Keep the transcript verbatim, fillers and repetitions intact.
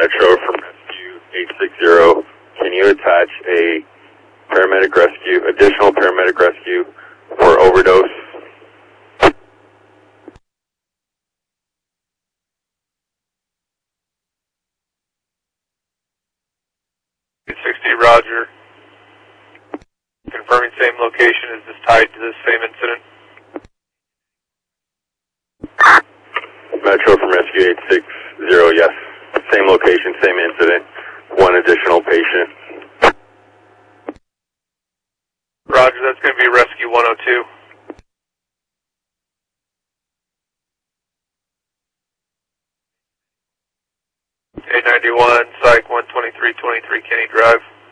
Metro from Rescue eight six zero. Can you attach a paramedic rescue, additional paramedic rescue for overdose? eight sixty, Roger. Confirming same location. Is this tied to this same incident? Metro from Rescue eight six zero, yes. Same location, same incident. One additional patient. Roger, that's going to be Rescue one oh two. eight ninety-one, Psych one twenty-three twenty-three, Kenny Drive.